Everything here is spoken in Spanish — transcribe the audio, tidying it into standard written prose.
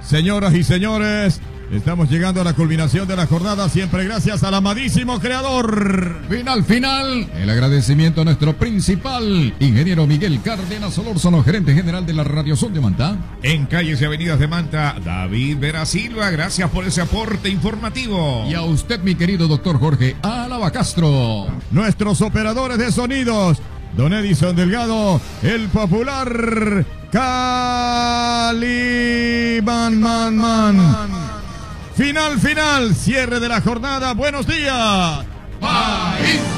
Señoras y señores, estamos llegando a la culminación de la jornada, siempre gracias al amadísimo creador. Final, el agradecimiento a nuestro principal ingeniero Miguel Cárdenas Solórzano, gerente general de la Radiozón de Manta. En calles y avenidas de Manta, David Vera Silva, gracias por ese aporte informativo. Y a usted, mi querido doctor Jorge Álava Castro. Nuestros operadores de sonidos, don Edison Delgado, el popular Cali Man. Final, cierre de la jornada. Buenos días. ¡País!